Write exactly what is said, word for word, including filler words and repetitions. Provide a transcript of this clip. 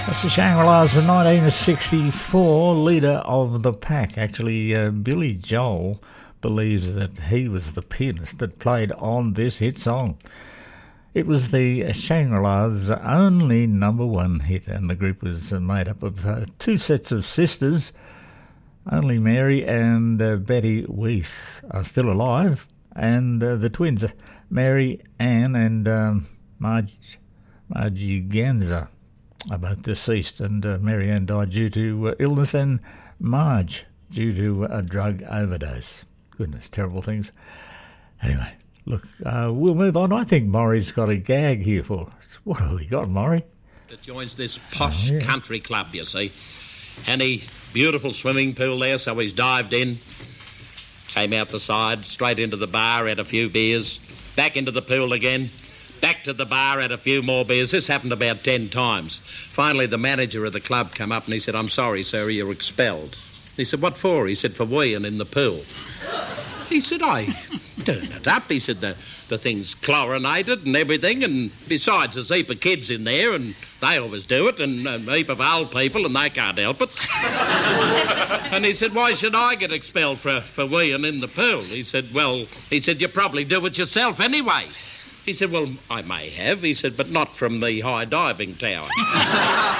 That's the Shangri-Las for nineteen sixty-four, leader of the pack. Actually, uh, Billy Joel believes that he was the pianist that played on this hit song. It was the Shangri-Las' only number one hit, and the group was made up of uh, two sets of sisters. Only Mary and uh, Betty Weiss are still alive, and uh, the twins, Mary Ann and um, Marge, Margie Ganza, are both deceased, and uh, Mary Ann died due to uh, illness, and Marge due to a drug overdose. Goodness, terrible things. Anyway, look, uh, we'll move on. I think Maury's got a gag here for us. What have we got, Maury? That joins this posh oh, yeah. country club, you see. And he, beautiful swimming pool there, so he's dived in, came out the side, straight into the bar, had a few beers, back into the pool again, back to the bar, had a few more beers. This happened about ten times. Finally, the manager of the club came up and he said, "I'm sorry, sir, you're expelled." He said, "What for?" He said, "For weeing in the pool." He said, "I turn it up." He said, the, the thing's chlorinated and everything, and besides, there's a heap of kids in there, and they always do it, and a heap of old people, and they can't help it. And he said, "Why should I get expelled for, for weeing in the pool?" He said, "Well," he said, "you probably do it yourself anyway." He said, "Well, I may have." He said, "But not from the high diving tower."